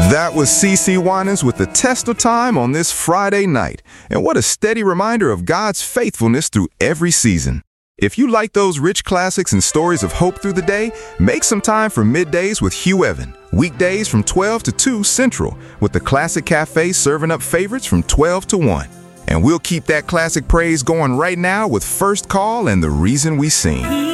That was CeCe Winans with the test of time on this Friday night. And what a steady reminder of God's faithfulness through every season. If you like those rich classics and stories of hope through the day, make some time for Middays with Hugh Evan. Weekdays from 12 to 2 Central, with the Classic Cafe serving up favorites from 12 to 1. And we'll keep that classic praise going right now with First Call and The Reason We Sing.